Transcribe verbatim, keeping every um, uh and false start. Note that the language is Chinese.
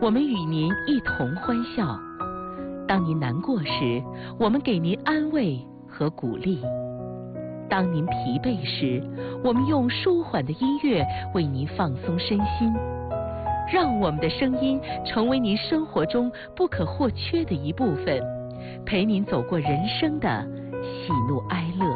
我们与您一同欢笑；当您难过时，我们给您安慰和鼓励；当您疲惫时，我们用舒缓的音乐为您放松身心。让我们的声音成为您生活中不可或缺的一部分，陪您走过人生的喜怒哀乐。